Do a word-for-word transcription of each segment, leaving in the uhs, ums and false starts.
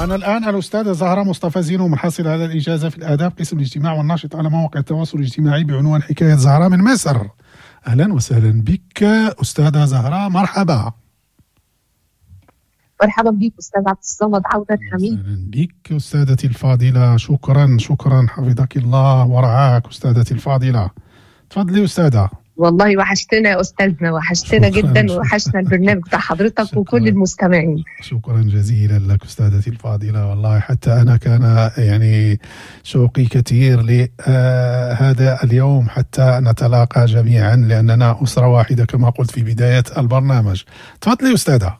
معنا الآن الأستاذة زهرة مصطفى زينو، محصلة على الإجازة في الآداب قسم الاجتماع والناشط على مواقع التواصل الاجتماعي بعنوان حكاية زهرة من مصر. أهلا وسهلا بك أستاذة زهرة، مرحبا. مرحبا بك أستاذ عبد الصمد عودة حميد. أهلا بك أستاذتي الفاضلة، شكرا شكرا حفظك الله ورعاك أستاذتي الفاضلة. تفضلي أستاذة. والله وحشتنا يا أستاذنا، وحشتنا جدا، وحشنا البرنامج بتاع حضرتك وكل المستمعين. شكرا جزيلا لك أستاذتي الفاضلة، والله حتى أنا كان يعني شوقي كثير لهذا اليوم حتى نتلاقى جميعا، لأننا أسرة واحدة كما قلت في بداية البرنامج. تفضلي أستاذة.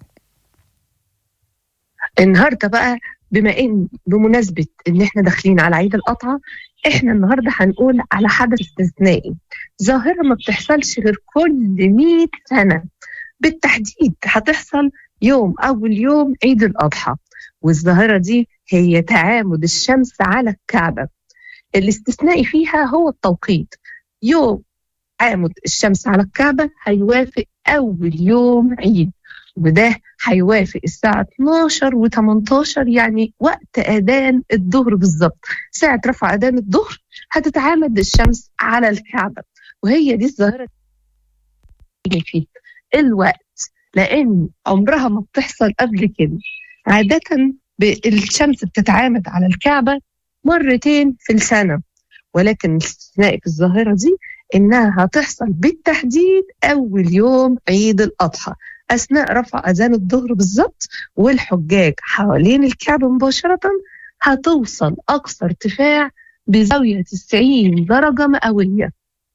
النهارده بقى بما ان بمناسبه ان احنا داخلين على عيد الأضحى، احنا النهارده هنقول على حدث استثنائي، ظاهره ما بتحصلش غير كل مئة سنه بالتحديد، هتحصل يوم اول يوم عيد الأضحى. والظاهره دي هي تعامد الشمس على الكعبه. الاستثنائي فيها هو التوقيت. يوم تعامد الشمس على الكعبه هيوافق اول يوم عيد، وده هيوافق الساعة اتناشر وتمنتاشر، يعني وقت أذان الظهر بالظبط. ساعة رفع أذان الظهر هتتعامد الشمس على الكعبة، وهي دي الظاهرة اللي فيه الوقت، لأن عمرها ما بتحصل قبل كده. عادة الشمس بتتعامد على الكعبة مرتين في السنة، ولكن الاستثناء في الظاهرة دي إنها هتحصل بالتحديد أول يوم عيد الأضحى أثناء رفع أذان الظهر بالظبط، والحجاج حوالين الكعبة مباشرة هتوصل أقصى ارتفاع بزاوية تسعين درجة مئوية.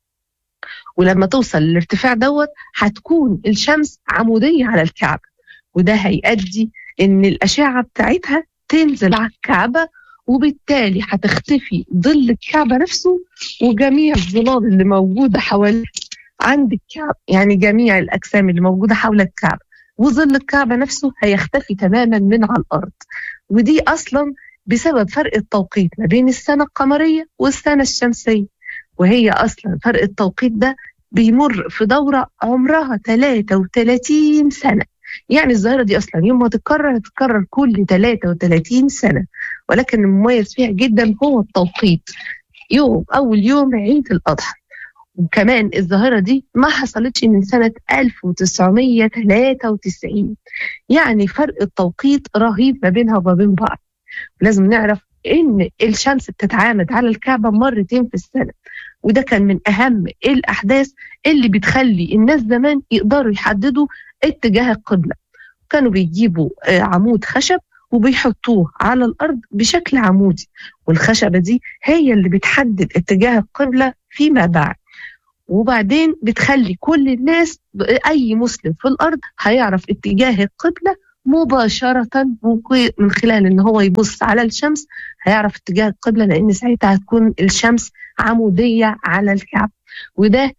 ولما توصل للارتفاع دوت هتكون الشمس عمودية على الكعبة، وده هيؤدي إن الأشعة بتاعتها تنزل على الكعبة، وبالتالي هتختفي ظل الكعبة نفسه وجميع الظلال اللي موجودة حوالي عند الكعبة، يعني جميع الأجسام اللي موجودة حول الكعبة، وظل الكعبة نفسه هيختفي تماما من على الأرض. ودي أصلا بسبب فرق التوقيت ما بين السنة القمرية والسنة الشمسية، وهي أصلا فرق التوقيت ده بيمر في دورة عمرها ثلاثة وثلاثين سنة. يعني الظاهرة دي أصلا يوم ما تتكرر تتكرر كل ثلاثة وثلاثين سنة، ولكن المميز فيها جدا هو التوقيت، يوم أول يوم عيد الأضحى. وكمان الظاهرة دي ما حصلتش من سنة ألف وتسعمية وثلاثة وتسعين، يعني فرق التوقيت رهيب ما بينها وما بين بعض. لازم نعرف إن الشمس بتتعامد على الكعبة مرتين في السنة، وده كان من أهم الأحداث اللي بتخلي الناس زمان يقدروا يحددوا اتجاه القبلة. كانوا بيجيبوا عمود خشب وبيحطوه على الأرض بشكل عمودي، والخشبة دي هي اللي بتحدد اتجاه القبلة فيما بعد. وبعدين بتخلي كل الناس، أي مسلم في الأرض هيعرف اتجاه القبلة مباشرة من خلال إن هو يبص على الشمس، هيعرف اتجاه القبلة، لأن ساعتها هتكون الشمس عمودية على الكعبة. وده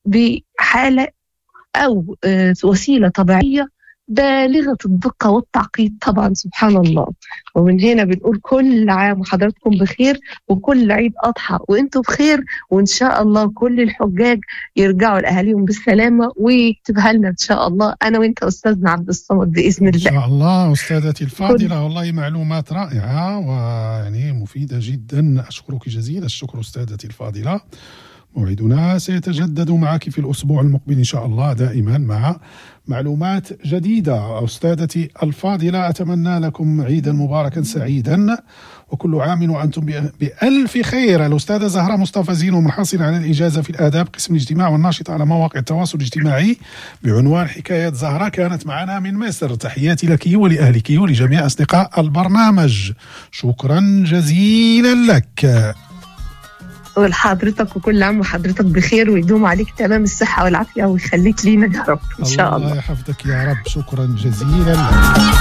بحالة أو وسيلة طبيعية بالغة الدقة والتعقيد طبعا، سبحان الله. ومن هنا بنقول كل عام وحضراتكم بخير، وكل عيد أضحى وانتم بخير، وإن شاء الله كل الحجاج يرجعوا لأهاليهم بالسلامة، ويكتبها لنا إن شاء الله أنا وإنت أستاذنا عبد الصمد بإذن الله. إن شاء الله أستاذتي الفاضلة، والله معلومات رائعة ويعني مفيدة جدا، أشكرك جزيل الشكر أستاذتي الفاضلة. موعدنا سيتجدد معك في الأسبوع المقبل إن شاء الله، دائما مع معلومات جديدة. أستاذتي الفاضلة، أتمنى لكم عيدا مباركا سعيدا، وكل عام وأنتم بألف خير. الأستاذة زهرة مصطفى زينو، محصلة على الإجازة في الآداب قسم الاجتماع والناشط على مواقع التواصل الاجتماعي بعنوان حكاية زهرة، كانت معنا من مصر. تحياتي لك ولأهلك ولجميع أصدقاء البرنامج، شكرا جزيلا لك. ولحضرتك وكل عام وحضرتك بخير، ويدوم عليك تمام الصحة والعافية، ويخليك لينا يا رب إن شاء الله. الله يحفظك يا رب، شكرا جزيلا لك.